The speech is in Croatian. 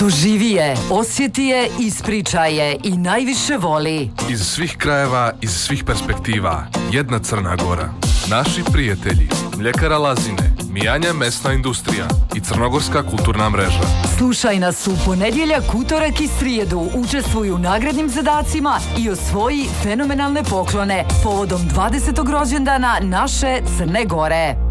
Doživi je, osjeti je, ispričaj je i najviše voli. Iz svih krajeva, iz svih perspektiva. Jedna Crna Gora. Naši prijatelji. Mljekara Lazine, Mijanja mesna industrija i Crnogorska kulturna mreža. Slušaj nas u ponedjeljak, utorak i srijedu. Učestvuj u nagradnim zadacima i osvoji fenomenalne poklone povodom 20. rođendana naše Crne Gore.